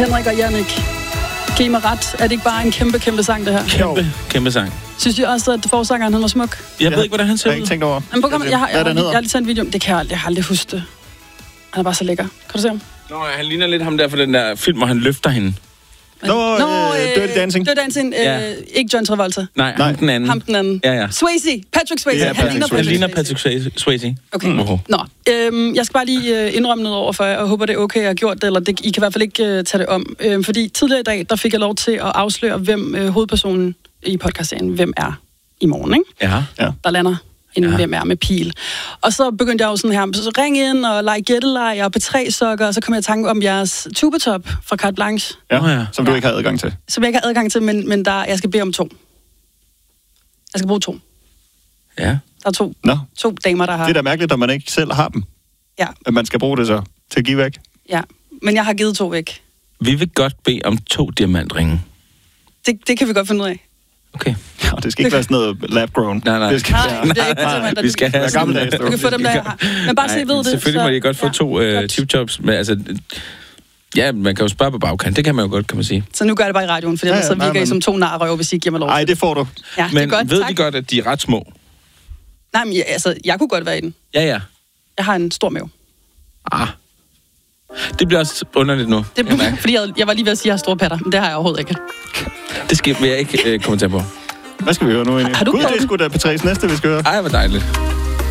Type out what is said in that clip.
Henrik og Jannik, giv mig ret. Er det ikke bare en kæmpe, kæmpe sang, det her? Kæmpe sang. Synes I også, at forsangeren han var smuk? Jeg ved ikke, hvordan han ser ud. Jeg har ikke tænkt over. Men jeg har lige sendt video. Det kan jeg aldrig huske det. Han er bare så lækker. Kan du se ham? Nå, han ligner lidt ham der for den der film, hvor han løfter hende. Dirty Dancing. Dirty Dancing. Ikke John Travolta. Nej, ham den anden. Ham den anden. Ja. Swayze. Patrick Swayze. Ja, han ligner Patrick Swayze. Okay. Nå, jeg skal bare lige indrømme noget over for jer, og håber, det er okay, jeg har gjort det, eller I kan i hvert fald ikke tage det om. Fordi tidligere i dag, der fik jeg lov til at afsløre, hvem hovedpersonen i podcasten, hvem er i morgen, ikke? Ja. Der lander en hvem er med pil. Og så begyndte jeg jo sådan her, så ring ind og lege gætteleg og P3-sokker, og så kom jeg i tanke om jeres tubetop fra Carte Blanche. Ja, som du ikke har adgang til. Som jeg ikke har adgang til, men jeg skal bede om 2. Jeg skal bruge 2. Ja. Der er 2 damer, der har... Det er da mærkeligt, at man ikke selv har dem. Ja. At man skal bruge det så til at give væk. Ja, men jeg har givet 2 væk. Vi vil godt bede om 2 diamantringe. Det kan vi godt finde ud af. Okay. Ja, det skal ikke være sådan noget lab-grown. Nej. Det skal Vi skal have gammeldags. Du kan få dem, der jeg har. Men bare så I ved det. Selvfølgelig må I godt få 2 tip-tops. Men altså... Ja, man kan jo spørge på bagkant. Det kan man jo godt, kan man sige. Så nu gør jeg det bare i radioen, for ellers så virker I som 2 narrøver, hvis I giver mig lov. Nej, det får du. Ja, men det er godt, ved tak. de godt, at de er ret små? Nej, men jeg kunne godt være i den. Ja. Jeg har en stor mave. Det bliver også underligt nu. Fordi jeg var lige ved at sige, at jeg har store patter, men det har jeg overhovedet ikke. Det vil jeg ikke kommentere på. Hvad skal vi høre nu egentlig? Har du Gud, det er sgu da P3's næste, vi skal høre. Ej, hvor dejligt.